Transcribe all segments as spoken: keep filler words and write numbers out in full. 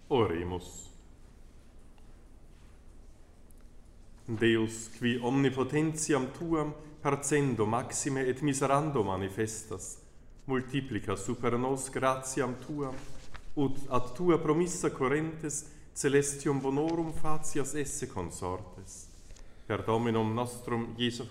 Oremus. Deus, qui omnipotentiam tuam parcendo maxime et miserando manifestas, multiplica super nos gratiam tuam, ut ad tua promissa correntes celestium bonorum facias esse consortes. Per Dominum nostrum Iesu,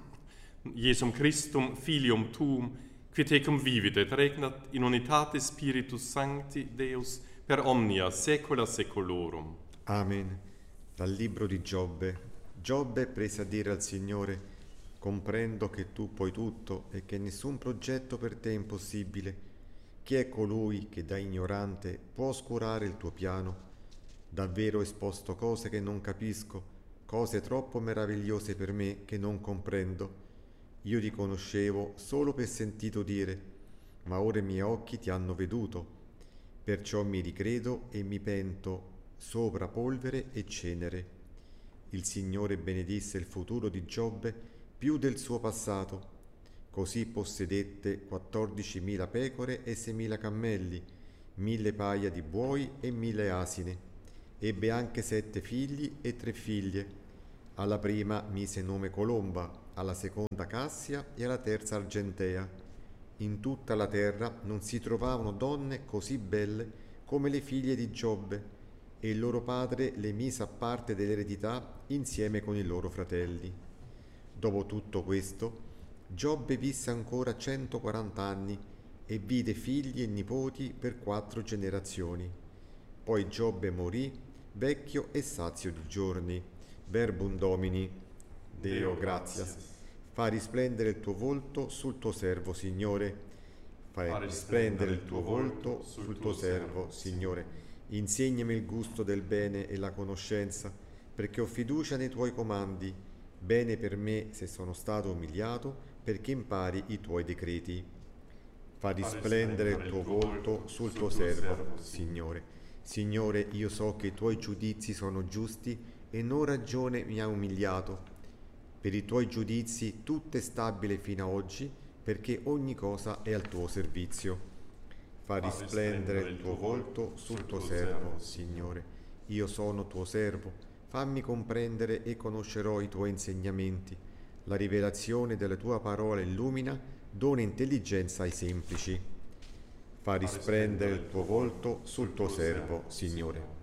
Iesum Christum, Filium tuum, qui tecum vivit et regnat in unitate Spiritus Sancti Deus per omnia saecula saeculorum. Amen. Dal libro di Giobbe. Giobbe prese a dire al Signore: comprendo che tu puoi tutto e che nessun progetto per te è impossibile. Chi è colui che da ignorante può oscurare il tuo piano? Davvero ho esposto cose che non capisco, cose troppo meravigliose per me che non comprendo. Io ti conoscevo solo per sentito dire, ma ora i miei occhi ti hanno veduto. Perciò mi ricredo e mi pento sopra polvere e cenere. Il Signore benedisse il futuro di Giobbe più del suo passato. Così possedette quattordicimila pecore e seimila cammelli, mille paia di buoi e mille asine. Ebbe anche sette figli e tre figlie. Alla prima mise nome Colomba, alla seconda Cassia e alla terza Argentea. In tutta la terra non si trovavano donne così belle come le figlie di Giobbe, e il loro padre le mise a parte dell'eredità insieme con i loro fratelli. Dopo tutto questo, Giobbe visse ancora centoquaranta anni e vide figli e nipoti per quattro generazioni. Poi Giobbe morì, vecchio e sazio di giorni. Verbum Domini. Deo gratias. Fa risplendere il tuo volto sul tuo servo, Signore. Fa risplendere il tuo volto sul tuo servo, Signore. Insegnami il gusto del bene e la conoscenza, perché ho fiducia nei tuoi comandi. Bene per me se sono stato umiliato, perché impari i tuoi decreti. Fa risplendere il tuo volto sul tuo servo, Signore. Signore, io so che i tuoi giudizi sono giusti e non ragione mi ha umiliato. Per i tuoi giudizi tutto è stabile fino ad oggi, perché ogni cosa è al tuo servizio. Fa risplendere il tuo volto sul tuo servo, Signore. Io sono tuo servo, fammi comprendere e conoscerò i tuoi insegnamenti. La rivelazione della tua parola illumina, dona intelligenza ai semplici. Fa risplendere il tuo volto sul tuo servo, Signore.